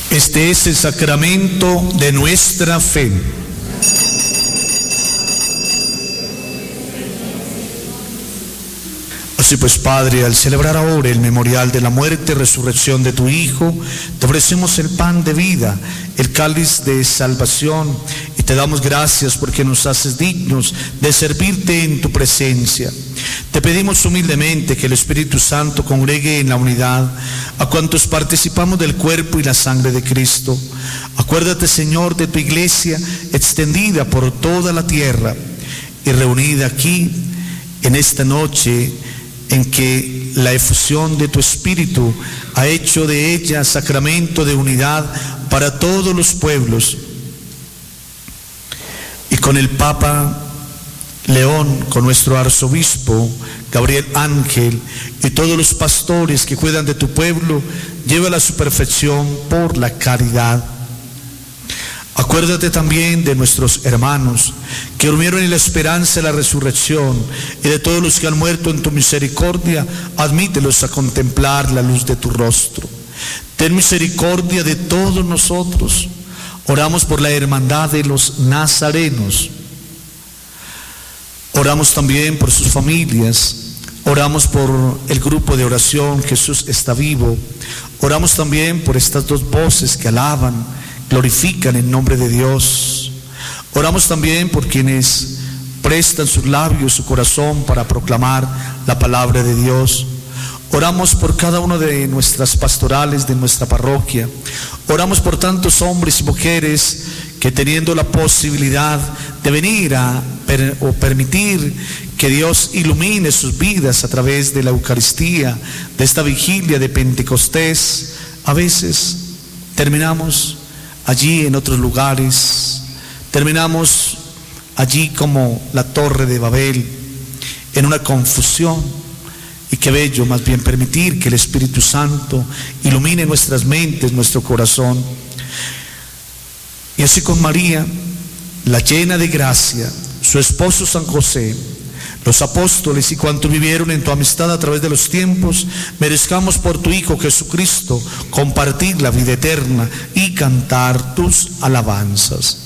Este es el sacramento de nuestra fe. Así pues, Padre, al celebrar ahora el memorial de la muerte y resurrección de tu Hijo, te ofrecemos el pan de vida, el cáliz de salvación, y te damos gracias porque nos haces dignos de servirte en tu presencia. Te pedimos humildemente que el Espíritu Santo congregue en la unidad a cuantos participamos del cuerpo y la sangre de Cristo. Acuérdate, Señor, de tu iglesia extendida por toda la tierra y reunida aquí en esta noche en que la efusión de tu Espíritu ha hecho de ella sacramento de unidad para todos los pueblos. Y con el Papa León, con nuestro arzobispo Gabriel Ángel y todos los pastores que cuidan de tu pueblo, llévala a su perfección por la caridad. Acuérdate también de nuestros hermanos que durmieron en la esperanza de la resurrección y de todos los que han muerto en tu misericordia, admítelos a contemplar la luz de tu rostro. Ten misericordia de todos nosotros. Oramos por la hermandad de los nazarenos. Oramos también por sus familias. Oramos por el grupo de oración Jesús está vivo. Oramos también por estas dos voces que alaban, glorifican el nombre de Dios. Oramos también por quienes prestan sus labios, su corazón para proclamar la palabra de Dios. Oramos por cada una de nuestras pastorales de nuestra parroquia. Oramos por tantos hombres y mujeres que, teniendo la posibilidad de venir o permitir que Dios ilumine sus vidas a través de la Eucaristía, de esta vigilia de Pentecostés, a veces terminamos allí en otros lugares, terminamos allí como la Torre de Babel, en una confusión. Y qué bello más bien permitir que el Espíritu Santo ilumine nuestras mentes, nuestro corazón. Y así con María, la llena de gracia, su esposo San José, los apóstoles y cuantos vivieron en tu amistad a través de los tiempos, merezcamos por tu Hijo Jesucristo compartir la vida eterna y cantar tus alabanzas.